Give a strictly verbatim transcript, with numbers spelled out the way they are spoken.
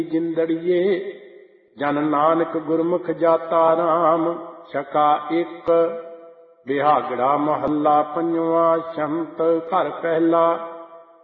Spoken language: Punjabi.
ਜਿੰਦੜੀਏ। ਜਨ ਨਾਨਕ ਗੁਰਮੁਖ ਜਾਤਾ ਰਾਮ, ਛਕਾ ਇੱਕ। ਬਿਹਾਗੜਾ ਮਹੱਲਾ ਪੰਜਵਾ। ਸ਼ੰਤ ਘਰ ਪਹਿਲਾ।